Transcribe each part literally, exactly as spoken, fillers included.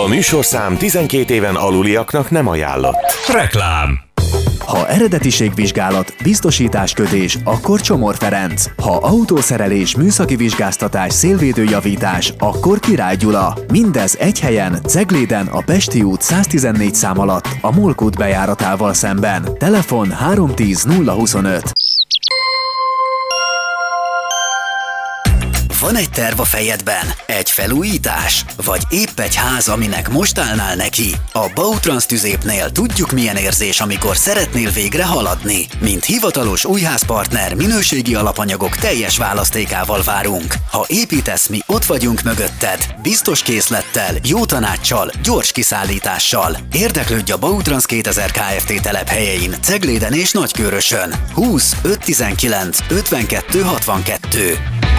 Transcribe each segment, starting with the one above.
műsorszám tizenkét éven aluliaknak nem ajánlott. Reklám. Ha eredetiségvizsgálat, biztosításkötés, akkor Csomor Ferenc. Ha autószerelés, műszaki vizsgáztatás, szélvédőjavítás, akkor Király Gyula. Mindez egy helyen, Cegléden, a Pesti út száztizennégy szám alatt, a Molk út bejáratával szemben. Telefon három tíz nulla huszonöt. Van egy terv a fejedben? Egy felújítás? Vagy épp egy ház, aminek most állnál neki? A Bautrans Tüzépnél tudjuk, milyen érzés, amikor szeretnél végre haladni. Mint hivatalos újházpartner, minőségi alapanyagok teljes választékával várunk. Ha építesz, mi ott vagyunk mögötted. Biztos készlettel, jó tanáccsal, gyors kiszállítással. Érdeklődj a Bautrans kétezer Kft. Telephelyein, Cegléden és Nagykőrösön. húsz öt tizenkilenc ötvenkettő hatvankettő.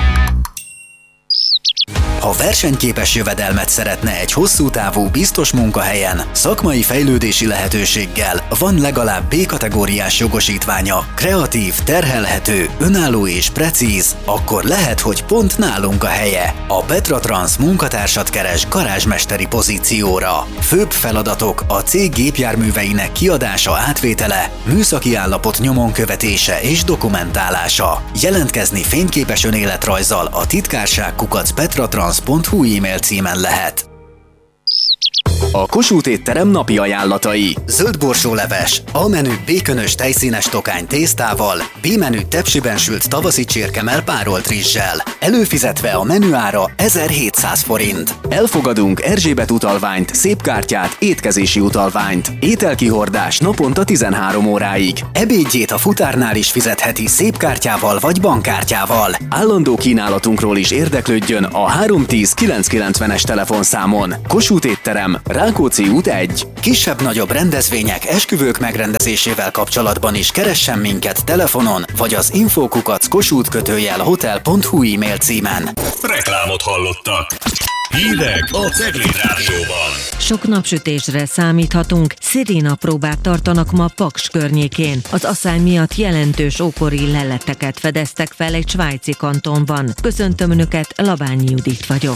Ha versenyképes jövedelmet szeretne egy hosszú távú, biztos munkahelyen, szakmai fejlődési lehetőséggel, van legalább B-kategóriás jogosítványa, kreatív, terhelhető, önálló és precíz, akkor lehet, hogy pont nálunk a helye. A Petra Trans munkatársat keres garázsmesteri pozícióra. Főbb feladatok a cég gépjárműveinek kiadása, átvétele, műszaki állapot nyomon követése és dokumentálása. Jelentkezni fényképes önéletrajzzal a titkárság kukac petratrans pont hu e-mail címen lehet. A Kossuth étterem napi ajánlatai. Zöld borsóleves, A-menü békönös tejszínes tokány tésztával, B-menü tepsiben sült tavaszi csirkemell párolt rizssel. Előfizetve a menü ára ezerhétszáz forint. Elfogadunk Erzsébet utalványt, szépkártyát, étkezési utalványt. Ételkihordás naponta tizenhárom óráig. Ebédjét a futárnál is fizetheti szépkártyával vagy bankkártyával. Állandó kínálatunkról is érdeklődjön a három tíz kilencszázkilencvenes telefonszámon. Kossuth étterem, Rákóczi út egy. Kisebb-nagyobb rendezvények, esküvők megrendezésével kapcsolatban is keressen minket telefonon, vagy az infókukac kossuth kötőjel hotel pont hu e-mail címen. Reklámot hallottak. Hírek a Cegléd Rádióban. Sok napsütésre számíthatunk, szirénapróbát tartanak ma Paks környékén. Az asszály miatt jelentős ókori leleteket fedeztek fel egy svájci kantonban. Köszöntöm Önöket, Labányi Judit vagyok.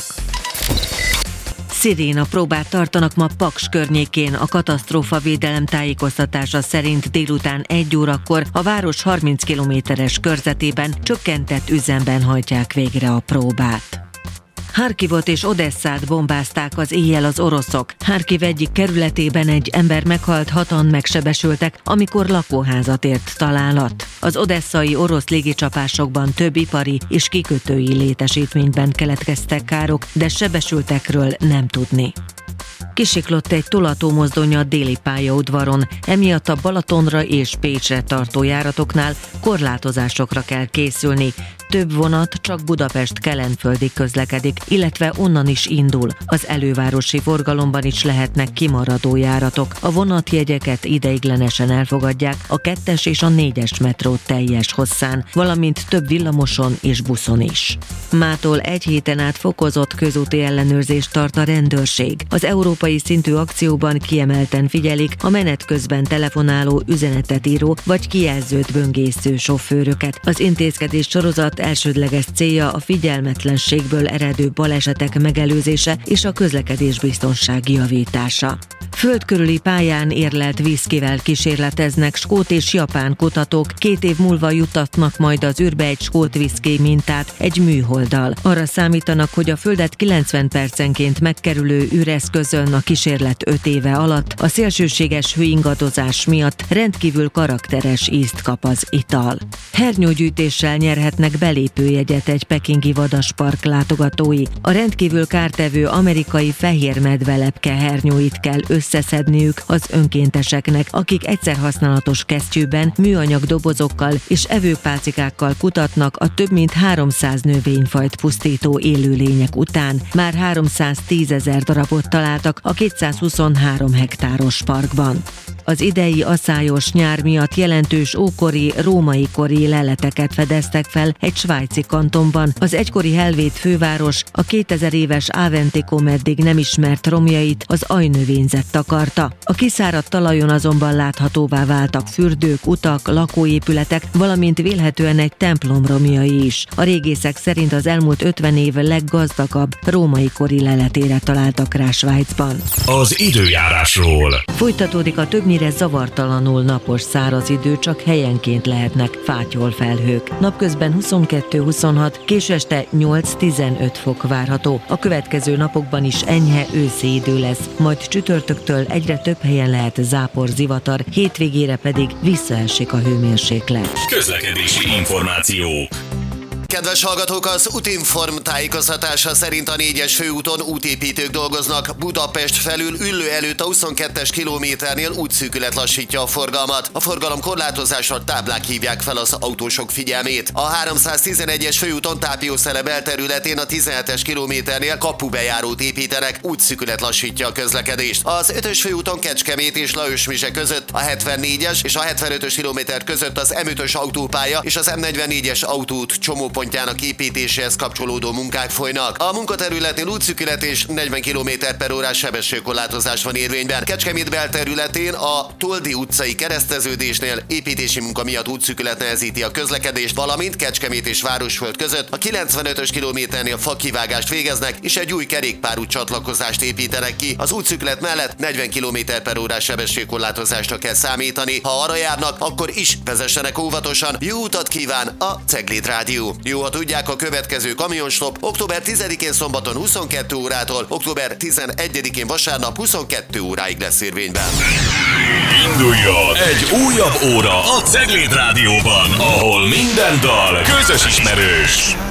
Szirénapróbát tartanak ma Paks környékén. A katasztrófavédelem tájékoztatása szerint délután egy órakor a város harminc kilométeres körzetében csökkentett üzemben hajtják végre a próbát. Harkivot és Odesszát bombázták az éjjel az oroszok. Harkiv egyik kerületében egy ember meghalt, hatan megsebesültek, amikor lakóházat ért találat. Az odesszai orosz légicsapásokban több ipari és kikötői létesítményben keletkeztek károk, de sebesültekről nem tudni. Kisiklott egy tolatómozdony a déli pályaudvaron, emiatt a Balatonra és Pécsre tartó járatoknál korlátozásokra kell készülni. Több vonat csak Budapest-Kelenföldig közlekedik, illetve onnan is indul. Az elővárosi forgalomban is lehetnek kimaradó járatok. A vonatjegyeket ideiglenesen elfogadják a kettes és a négyes metró teljes hosszán, valamint több villamoson és buszon is. Mától egy héten át fokozott közúti ellenőrzést tart a rendőrség. Az európai szintű akcióban kiemelten figyelik a menet közben telefonáló, üzenetet író vagy kijelzőt böngésző sofőröket. Az intézkedés sorozat elsődleges célja a figyelmetlenségből eredő balesetek megelőzése és a közlekedésbiztonság javítása. Föld körüli pályán érlelt viszkivel kísérleteznek skót és japán kutatók, két év múlva juttatnak majd az űrbe egy skót viszki mintát egy műholddal. Arra számítanak, hogy a Földet kilencven percenként megkerülő űreszközön a kísérlet öt éve alatt a szélsőséges hőingadozás miatt rendkívül karakteres ízt kap az ital. Hernyógyűjtéssel nyerhetnek belépőjegyet egy pekingi vadaspark látogatói. A rendkívül kártevő amerikai fehérmedvelepke hernyóit kell összeszedniük az önkénteseknek, akik egyszerhasználatos kesztyűben, műanyag dobozokkal és evőpálcikákkal kutatnak a több mint háromszáz növényfajt pusztító élőlények után. Már háromszáztízezer darabot találtak a kétszázhuszonhárom hektáros parkban. Az idei asszályos nyár miatt jelentős ókori, római kori leleteket fedeztek fel egy svájci kantonban. Az egykori helvét főváros a kétezer éves Aventikum eddig nem ismert romjait az ajnövényzet takarta. A kiszáradt talajon azonban láthatóvá váltak fürdők, utak, lakóépületek, valamint vélhetően egy templom romjai is. A régészek szerint az elmúlt ötven év leggazdagabb római kori leletére találtak rá Svájcban. Az időjárásról. Folytatódik a többnyire zavartalanul napos száraz idő, csak helyenként lehetnek fátyolfelhők. Napközben huszonkettő-huszonhat, későeste nyolc-tizenöt fok várható. A következő napokban is enyhe őszi idő lesz, majd csütörtöktől egyre több helyen lehet zápor, zivatar, hétvégére pedig visszaesik a hőmérséklet. Közlekedési információk. Kedves hallgatók, az Utinform tájékoztatása szerint a négyes főúton útépítők dolgoznak. Budapest felül Üllő előtt a huszonkettes kilométernél útszűkület lassítja a forgalmat. A forgalom korlátozásra táblák hívják fel az autósok figyelmét. A háromszáztizenegyes főúton Tápiószele belterületén a tizenhetes kilométernél kapubejárót építenek, útszűkület lassítja a közlekedést. Az ötös főúton Kecskemét és Lajosmizse között a hetvennégyes és a hetvenötös kilométer között az em ötös autópálya és az em negyvennégyes autóút csomópontjának építéséhez kapcsolódó munkák folynak. A munkaterületén útszűkület és negyven kilométer per órás sebességkorlátozás van érvényben. Kecskemét belterületén a Toldi utcai kereszteződésnél építési munka miatt útszűkület nehezíti a közlekedést, valamint Kecskemét és Városföld között a kilencvenötös kilométernél fakivágást végeznek, és egy új kerékpárút csatlakozást építenek ki. Az útszűkület mellett negyven kilométer per órás sebességkorlátozásra kell számítani. Ha arra járnak, akkor is vezessenek óvatosan. Jó utat kíván a Cegléd Rádió. Jó, ha tudják, a következő kamionstop október tizedikén szombaton huszonkettő órától, október tizenegyedikén vasárnap huszonkettő óráig lesz érvényben. Induljon egy újabb óra a Cegléd Rádióban, ahol minden dal közös ismerős.